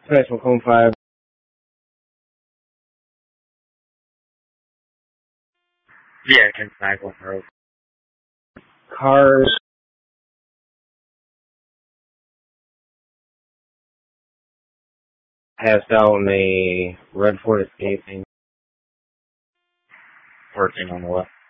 Price Macomb 5. Yeah, 10-5 on the road. Cars. Passed out in a red Ford Escape. 14 on the left.